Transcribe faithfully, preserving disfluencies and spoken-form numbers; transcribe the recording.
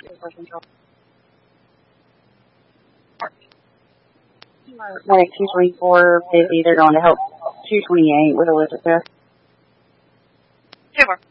Medic two twenty-four, busy. They're going to help two twenty-eight with Elizabeth. Two more.